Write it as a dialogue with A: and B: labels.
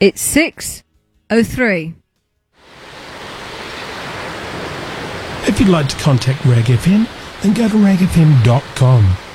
A: It's 6:03.
B: If you'd like to contact Rag FM, then go to ragfm.com.